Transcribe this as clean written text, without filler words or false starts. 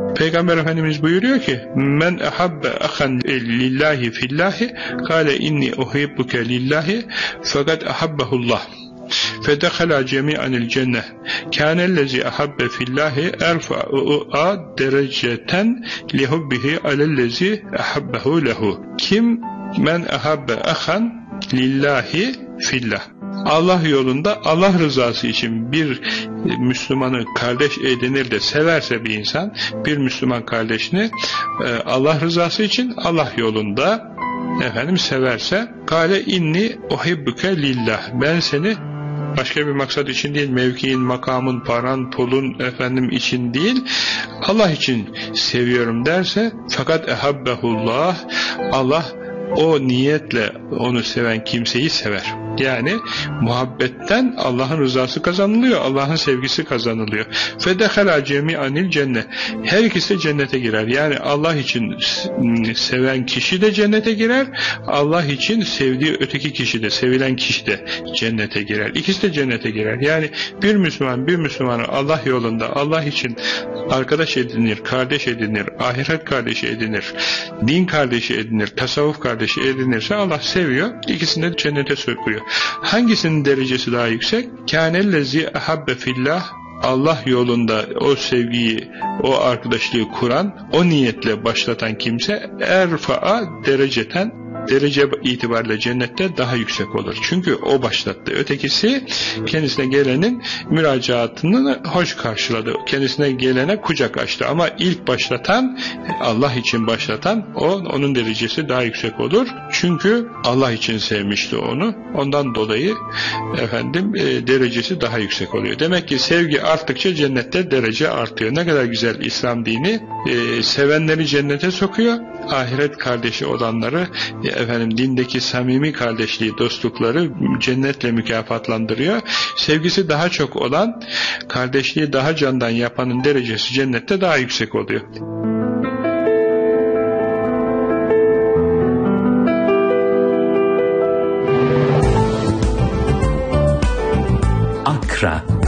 Peygamber Efendimiz buyuruyor ki men ehabbe ahan lillahi fillahi kâle inni uhibbuke lillahi fakat ehabbehullah fedekhala cemi'anil cenneh kânellezi ehabbe fillahi erfa'a dereceten lihubbihi alellezi ehabbehu lehu. Kim men ehabbe ahan lillahi fillah, Allah yolunda Allah rızası için bir Müslümanı kardeş edinir de severse bir insan, bir Müslüman kardeşini Allah rızası için Allah yolunda severse, kâle inni uhibbuke lillah, ben seni başka bir maksat için değil, mevkiin, makamın, paran, pulun için değil, Allah için seviyorum derse, fakat ehabbehullah, Allah o niyetle onu seven kimseyi sever. Yani muhabbetten Allah'ın rızası kazanılıyor, Allah'ın sevgisi kazanılıyor. Fedekhala cemi'anil cennet. Her ikisi de cennete girer. Yani Allah için seven kişi de cennete girer, Allah için sevdiği öteki kişi de, sevilen kişi de cennete girer. İkisi de cennete girer. Yani bir Müslüman bir Müslümanı Allah yolunda, Allah için arkadaş edinir, kardeş edinir, ahiret kardeşi edinir, din kardeşi edinir, tasavvuf kardeşi edinirse Allah seviyor, ikisini de cennete sokuyor. Hangisinin derecesi daha yüksek? Kânellezî ehabbe fillah, Allah yolunda o sevgiyi, o arkadaşlığı kuran, o niyetle başlatan kimse erfa'a dereceten, derece itibariyle cennette daha yüksek olur. Çünkü o başlattı. Ötekisi kendisine gelenin müracaatını hoş karşıladı. Kendisine gelene kucak açtı. Ama ilk başlatan, Allah için başlatan, onun derecesi daha yüksek olur. Çünkü Allah için sevmişti onu. Ondan dolayı derecesi daha yüksek oluyor. Demek ki sevgi arttıkça cennette derece artıyor. Ne kadar güzel İslam dini. Sevenleri cennete sokuyor. Ahiret kardeşi olanları dindeki samimi kardeşliği, dostlukları cennetle mükafatlandırıyor. Sevgisi daha çok olan, kardeşliği daha candan yapanın derecesi cennette daha yüksek oluyor. Akra